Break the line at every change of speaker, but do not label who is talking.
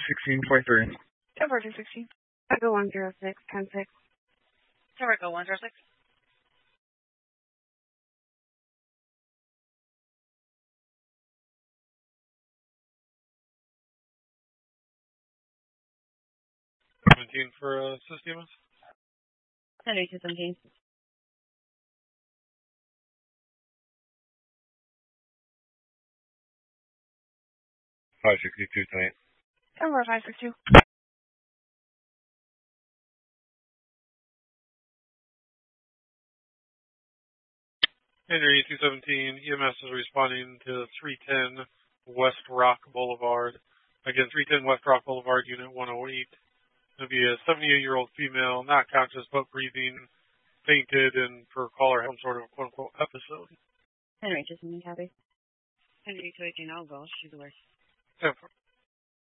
16.3.
Tower 216.
Echo 106, 10-6.
Tower Echo 106.
For Systems.
10-8-17.
562 tonight.
Tower 562.
Henry 217, EMS is responding to 310 West Rock Boulevard. Again, 310 West Rock Boulevard, Unit 108. It'll be a 78-year-old female, not conscious but breathing, fainted, and per caller some sort of quote-unquote episode.
Henry, just a minute, copy.
Henry 218, I'll go. She's alert.
10-4.